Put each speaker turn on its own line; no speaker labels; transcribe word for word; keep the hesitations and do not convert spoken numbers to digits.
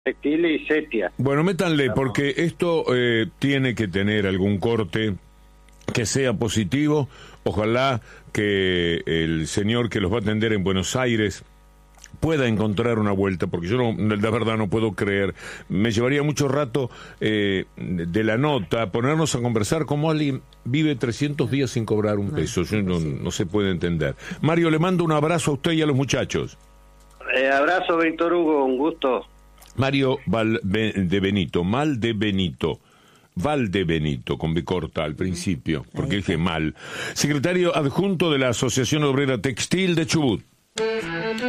Textil y Setia.
Bueno, métanle, porque esto eh, tiene que tener algún corte que sea positivo. Ojalá que el señor que los va a atender en Buenos Aires pueda encontrar una vuelta, porque yo no, la verdad no puedo creer. Me llevaría mucho rato eh, de la nota ponernos a conversar como alguien vive trescientos días sin cobrar un peso. Yo no, no se puede entender. Mario, le mando un abrazo a usted y a los muchachos.
Eh, abrazo, Víctor Hugo, un gusto.
Mario Val de Benito, Mal de Benito. Val de Benito, con B corta al principio, porque dije mal. Secretario adjunto de la Asociación Obrera Textil de Chubut.